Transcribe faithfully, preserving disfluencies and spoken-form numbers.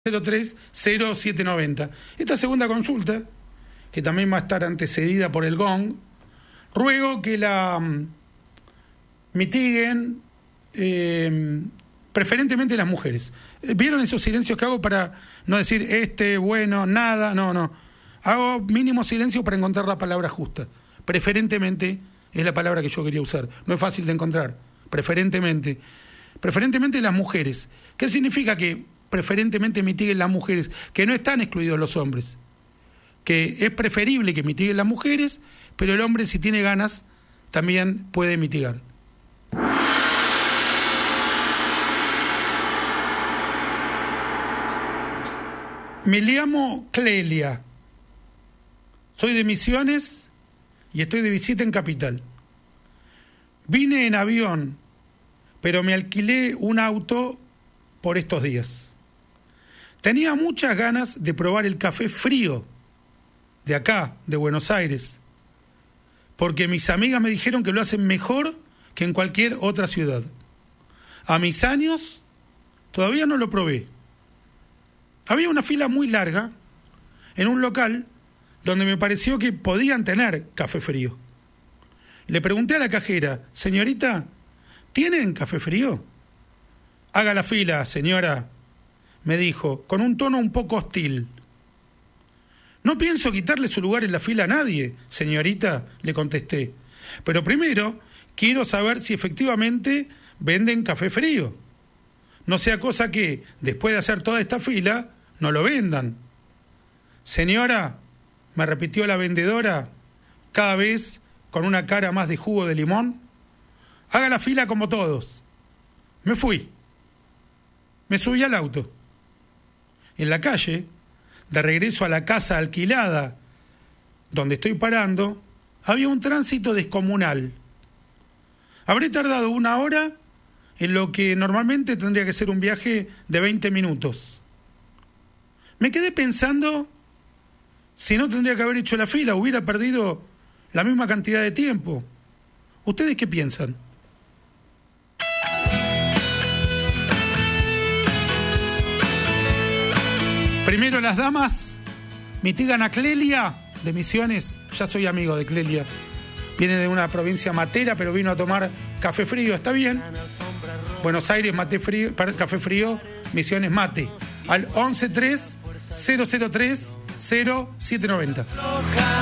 cero tres cero siete noventa. Esta segunda consulta, que también va a estar antecedida por el gong, ruego que la um, mitiguen eh, preferentemente las mujeres. ¿Vieron esos silencios que hago para no decir este, bueno, nada? No, no. Hago mínimo silencio para encontrar la palabra justa. Preferentemente es la palabra que yo quería usar. No es fácil de encontrar. Preferentemente. Preferentemente las mujeres. ¿Qué significa que preferentemente mitiguen las mujeres? Que no están excluidos los hombres. Que es preferible que mitiguen las mujeres, pero el hombre, si tiene ganas, también puede mitigar. Me llamo Clelia. Soy de Misiones y estoy de visita en Capital. Vine en avión, pero me alquilé un auto por estos días. Tenía muchas ganas de probar el café frío de acá, de Buenos Aires, porque mis amigas me dijeron que lo hacen mejor que en cualquier otra ciudad. A mis años, todavía no lo probé. Había una fila muy larga en un local donde me pareció que podían tener café frío. Le pregunté a la cajera: señorita, ¿tienen café frío? Haga la fila, señora, me dijo, con un tono un poco hostil. No pienso quitarle su lugar en la fila a nadie, señorita, le contesté. Pero primero quiero saber si efectivamente venden café frío. No sea cosa que, después de hacer toda esta fila, no lo vendan. Señora, me repitió la vendedora, cada vez con una cara más de jugo de limón, haga la fila como todos. Me fui. Me subí al auto. En la calle, de regreso a la casa alquilada donde estoy parando, había un tránsito descomunal. Habré tardado una hora en lo que normalmente tendría que ser un viaje de veinte minutos. Me quedé pensando si no tendría que haber hecho la fila, hubiera perdido la misma cantidad de tiempo. ¿Ustedes qué piensan? Primero las damas mitigan a Clelia de Misiones. Ya soy amigo de Clelia. Viene de una provincia matera, pero vino a tomar café frío. ¿Está bien? Buenos Aires, mate frío, café frío, Misiones, mate. Al once tres cero cero tres cero siete noventa.